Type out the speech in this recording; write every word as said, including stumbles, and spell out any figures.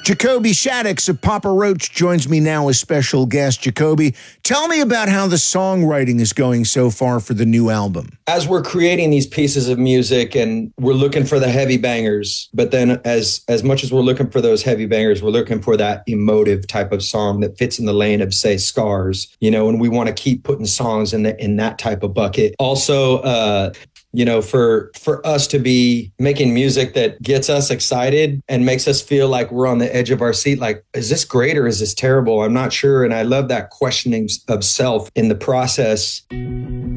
Jacoby Shaddix of Papa Roach joins me now as special guest. Jacoby, tell me about how the songwriting is going so far for the new album. As we're creating these pieces of music and we're looking for the heavy bangers, but then as as much as we're looking for those heavy bangers, we're looking for that emotive type of song that fits in the lane of, say, Scars, you know, and we want to keep putting songs in the, in that type of bucket. Also, uh, you know, for for us to be making music that gets us excited and makes us feel like we're on the edge of our seat, like, is this great or is this terrible? I'm not sure. And I love that questioning of self in the process.